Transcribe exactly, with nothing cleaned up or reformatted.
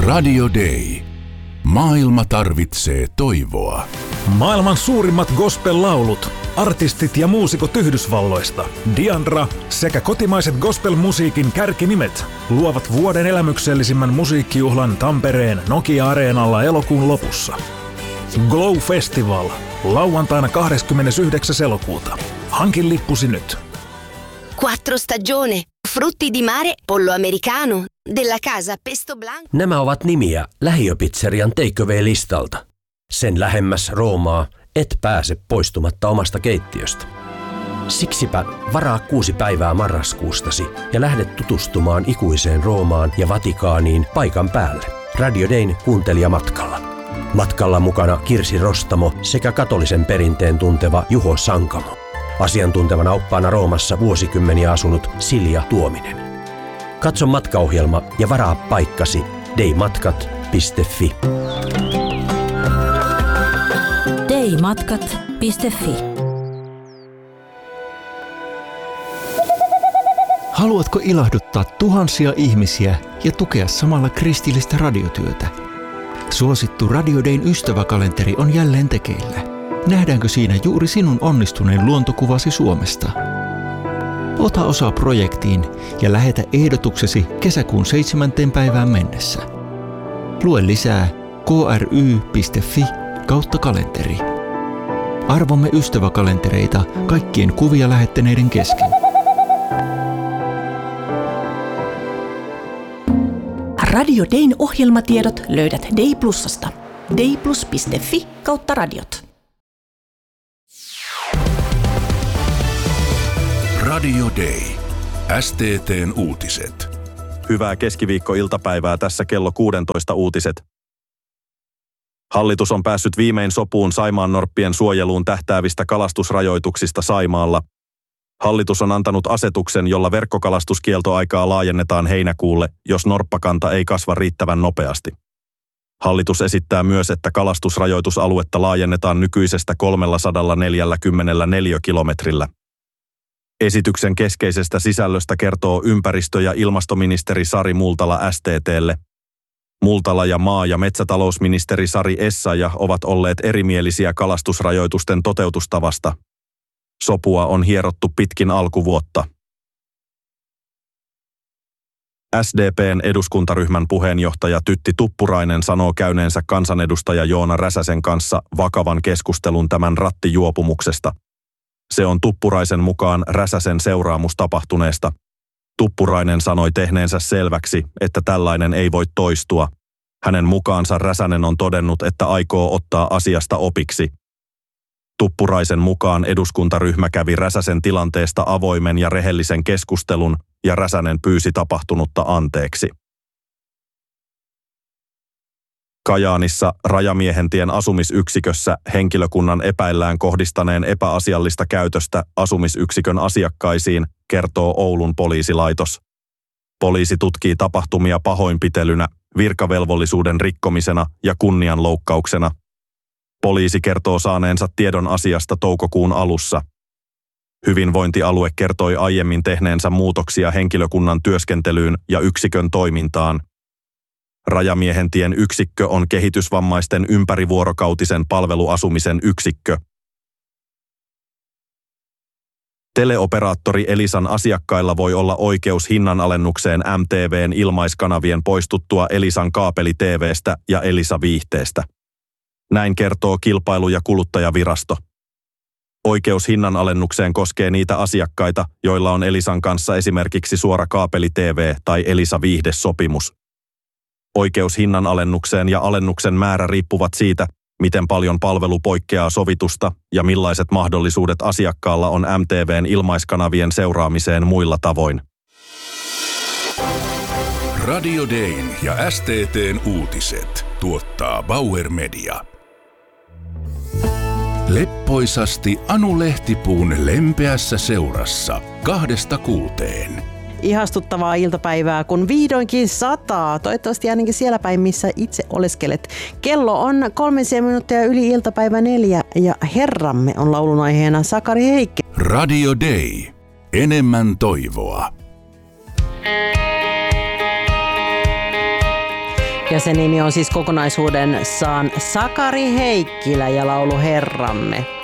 Radio Day. Maailma tarvitsee toivoa. Maailman suurimmat gospel-laulut, artistit ja muusikot Yhdysvalloista, Diandra sekä kotimaiset gospel-musiikin kärkinimet luovat vuoden elämyksellisimmän musiikkijuhlan Tampereen Nokia-areenalla elokuun lopussa. Glow Festival, lauantaina kahdeskymmenesyhdeksäs elokuuta. Hankin lippusi nyt. Quattro stagione, frutti di mare, pollo americano, della casa pesto blanco. Nämä ovat nimiä lähiöpizzerian takeaway-listalta. Sen lähemmäs Roomaa et pääse poistumatta omasta keittiöstä. Siksipä varaa kuusi päivää marraskuustasi ja lähde tutustumaan ikuiseen Roomaan ja Vatikaaniin paikan päälle. Radio Dayn kuuntelijamatkalla. Matkalla mukana Kirsi Rostamo sekä katolisen perinteen tunteva Juho Sankamo. Asiantuntevana oppaana Roomassa vuosikymmeniä asunut Silja Tuominen. Katso matkaohjelma ja varaa paikkasi daymatkat piste fi. daymatkat piste fi. Haluatko ilahduttaa tuhansia ihmisiä ja tukea samalla kristillistä radiotyötä? Suosittu Radio Dayn ystäväkalenteri on jälleen tekeillä. Nähdäänkö siinä juuri sinun onnistuneen luontokuvasi Suomesta? Ota osaa projektiin ja lähetä ehdotuksesi kesäkuun seitsemänteen päivään mennessä. Lue lisää kry piste fi kautta kalenteri. Arvomme ystäväkalentereita kaikkien kuvia lähettäneiden kesken. Radio Dayn ohjelmatiedot löydät Day Plusasta. dayplus piste fi kautta radiot. Radio Day. S T T:n uutiset. Hyvää keskiviikkoiltapäivää, tässä kello kuusitoista uutiset. Hallitus on päässyt viimein sopuun saimaannorppien suojeluun tähtäävistä kalastusrajoituksista Saimaalla. Hallitus on antanut asetuksen, jolla verkkokalastuskieltoaikaa laajennetaan heinäkuulle, jos norppakanta ei kasva riittävän nopeasti. Hallitus esittää myös, että kalastusrajoitusaluetta laajennetaan nykyisestä kolmesataaneljäkymmentä neliökilometrillä. Esityksen keskeisestä sisällöstä kertoo ympäristö- ja ilmastoministeri Sari Multala S T T:lle. Multala ja maa- ja metsätalousministeri Sari Essayah ovat olleet erimielisiä kalastusrajoitusten toteutustavasta. Sopua on hierottu pitkin alkuvuotta. S D P:n eduskuntaryhmän puheenjohtaja Tytti Tuppurainen sanoo käyneensä kansanedustaja Joona Räsäsen kanssa vakavan keskustelun tämän rattijuopumuksesta. Se on Tuppuraisen mukaan Räsäsen seuraamus tapahtuneesta. Tuppurainen sanoi tehneensä selväksi, että tällainen ei voi toistua. Hänen mukaansa Räsänen on todennut, että aikoo ottaa asiasta opiksi. Tuppuraisen mukaan eduskuntaryhmä kävi Räsäsen tilanteesta avoimen ja rehellisen keskustelun ja Räsänen pyysi tapahtunutta anteeksi. Kajaanissa Rajamiehentien asumisyksikössä henkilökunnan epäillään kohdistaneen epäasiallista käytöstä asumisyksikön asiakkaisiin, kertoo Oulun poliisilaitos. Poliisi tutkii tapahtumia pahoinpitelynä, virkavelvollisuuden rikkomisena ja kunnianloukkauksena. Poliisi kertoo saaneensa tiedon asiasta toukokuun alussa. Hyvinvointialue kertoi aiemmin tehneensä muutoksia henkilökunnan työskentelyyn ja yksikön toimintaan. Rajamiehentien yksikkö on kehitysvammaisten ympärivuorokautisen palveluasumisen yksikkö. Teleoperaattori Elisan asiakkailla voi olla oikeus hinnanalennukseen M T V:n ilmaiskanavien poistuttua Elisan kaapeli-T V:stä ja Elisa-viihteestä. Näin kertoo Kilpailu- ja kuluttajavirasto. Oikeus hinnanalennukseen koskee niitä asiakkaita, joilla on Elisan kanssa esimerkiksi suora kaapeli-T V tai Elisa-viihdesopimus. Oikeus hinnanalennukseen ja alennuksen määrä riippuvat siitä, miten paljon palvelu poikkeaa sovitusta ja millaiset mahdollisuudet asiakkaalla on M T V:n ilmaiskanavien seuraamiseen muilla tavoin. Radio Dayn ja S T T:n uutiset tuottaa Bauer Media. Leppoisasti Anu Lehtipuun lempeässä seurassa kahdesta kuuteen. Ihastuttavaa iltapäivää, kun vihdoinkin sataa. Toivottavasti ainakin siellä päin, missä itse oleskelet. Kello on kolmisen minuuttia yli iltapäivä neljä ja herramme on laulun aiheena Sakari Heikke. Radio Day. Enemmän toivoa. Ja se nimi on siis kokonaisuuden Saan Sakari Heikkilä ja laulu Herramme.